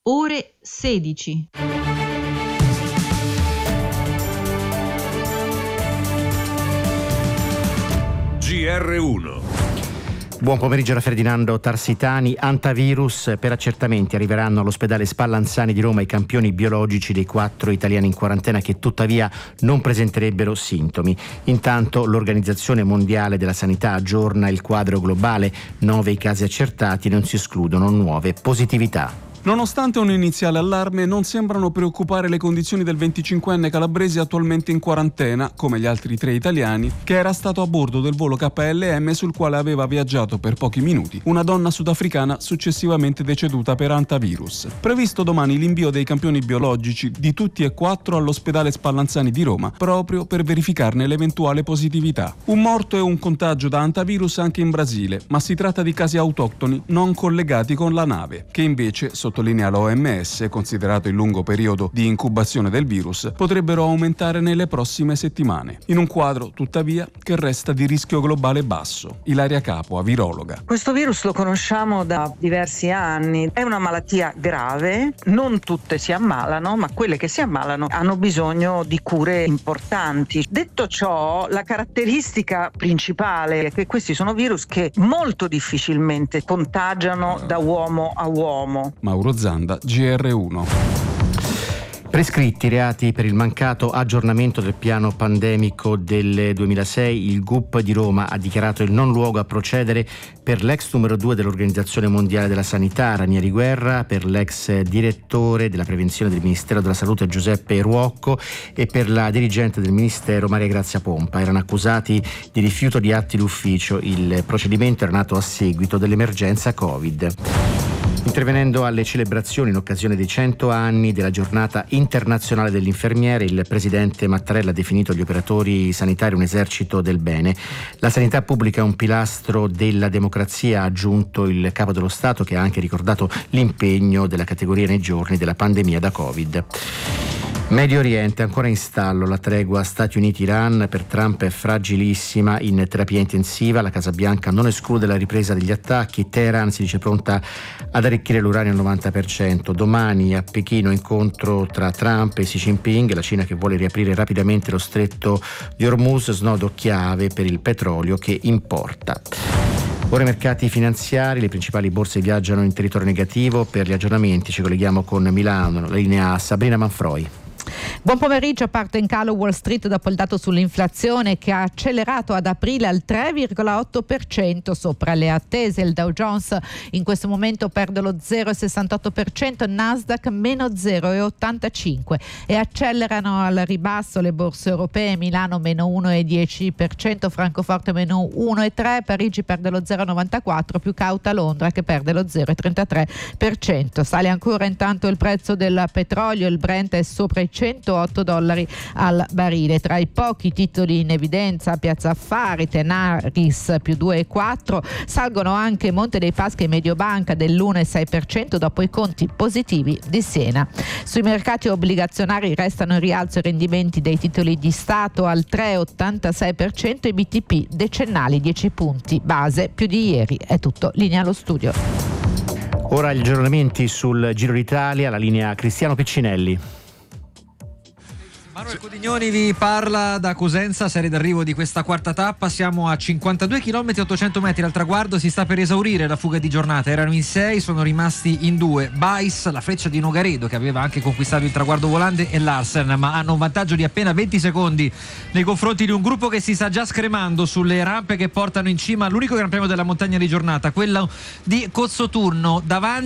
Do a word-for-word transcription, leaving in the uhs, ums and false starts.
ore sedici. G R uno. Buon pomeriggio da Ferdinando Tarsitani. Antavirus, per accertamenti arriveranno all'ospedale Spallanzani di Roma i campioni biologici dei quattro italiani in quarantena che tuttavia non presenterebbero sintomi. Intanto l'Organizzazione Mondiale della Sanità aggiorna il quadro globale, nove i casi accertati, non si escludono nuove positività. Nonostante un iniziale allarme, non sembrano preoccupare le condizioni del venticinquenne calabrese attualmente in quarantena, come gli altri tre italiani, che era stato a bordo del volo K L M sul quale aveva viaggiato per pochi minuti una donna sudafricana successivamente deceduta per antavirus. Previsto domani l'invio dei campioni biologici di tutti e quattro all'ospedale Spallanzani di Roma, proprio per verificarne l'eventuale positività. Un morto e un contagio da antavirus anche in Brasile, ma si tratta di casi autoctoni non collegati con la nave, che invece, sottolinea l'O M S, considerato il lungo periodo di incubazione del virus, potrebbero aumentare nelle prossime settimane. In un quadro, tuttavia, che resta di rischio globale basso. Ilaria Capua, virologa. Questo virus lo conosciamo da diversi anni. È una malattia grave, non tutte si ammalano, ma quelle che si ammalano hanno bisogno di cure importanti. Detto ciò, la caratteristica principale è che questi sono virus che molto difficilmente contagiano da uomo a uomo. Mauro Zanda, G R uno. Prescritti reati per il mancato aggiornamento del piano pandemico del duemilasei, il G U P di Roma ha dichiarato il non luogo a procedere per l'ex numero due dell'Organizzazione Mondiale della Sanità, Ranieri Guerra, per l'ex direttore della prevenzione del Ministero della Salute Giuseppe Ruocco e per la dirigente del Ministero Maria Grazia Pompa. Erano accusati di rifiuto di atti d'ufficio. Il procedimento era nato a seguito dell'emergenza Covid. Intervenendo alle celebrazioni in occasione dei cento anni della giornata internazionale dell'infermiere, il presidente Mattarella ha definito gli operatori sanitari un esercito del bene. La sanità pubblica è un pilastro della democrazia, ha aggiunto il capo dello Stato, che ha anche ricordato l'impegno della categoria nei giorni della pandemia da Covid. Medio Oriente, ancora in stallo la tregua Stati Uniti-Iran. Per Trump è fragilissima, in terapia intensiva. La Casa Bianca non esclude la ripresa degli attacchi. Teheran si dice pronta ad arricchire l'uranio al novanta per cento. Domani a Pechino incontro tra Trump e Xi Jinping. La Cina che vuole riaprire rapidamente lo stretto di Hormuz, snodo chiave per il petrolio che importa. Ora i mercati finanziari, le principali borse viaggiano in territorio negativo. Per gli aggiornamenti ci colleghiamo con Milano, la linea Sabrina Manfroi. Buon pomeriggio. Parte in calo Wall Street dopo il dato sull'inflazione che ha accelerato ad aprile al tre virgola otto per cento sopra le attese. Il Dow Jones in questo momento perde lo zero virgola sessantotto per cento, Nasdaq meno zero virgola ottantacinque per cento e accelerano al ribasso le borse europee. Milano meno uno virgola dieci per cento, Francoforte meno uno virgola tre per cento, Parigi perde lo zero virgola novantaquattro per cento, più cauta Londra che perde lo zero virgola trentatré per cento. Sale ancora intanto il prezzo del petrolio, il Brent è sopra i centootto dollari al barile. Tra i pochi titoli in evidenza Piazza Affari, Tenaris più due virgola quattro per cento, salgono anche Monte dei Paschi e Mediobanca dell'uno virgola sei per cento dopo i conti positivi di Siena. Sui mercati obbligazionari restano in rialzo i rendimenti dei titoli di Stato al tre virgola ottantasei per cento e B T P decennali dieci punti base più di ieri. È tutto, linea allo studio. Ora gli aggiornamenti sul Giro d'Italia, la linea Cristiano Piccinelli. Manuel Codignoni vi parla da Cosenza, serie d'arrivo di questa quarta tappa. Siamo a cinquantadue chilometri e ottocento metri al traguardo, si sta per esaurire la fuga di giornata. Erano in sei, sono rimasti in due Bais, la Freccia di Nogaredo che aveva anche conquistato il traguardo volante, e Larsen, ma hanno un vantaggio di appena venti secondi nei confronti di un gruppo che si sta già scremando sulle rampe che portano in cima all'unico Gran Premio della montagna di giornata, quello di Cozzoturno. Davanti